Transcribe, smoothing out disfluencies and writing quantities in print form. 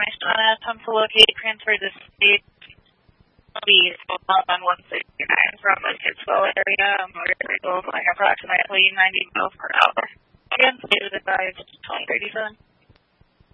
information on an attempt to locate transfer to state be on 169 from the Kidsville area, motor vehicle going approximately 90 miles per hour. Again, stated advised 2037.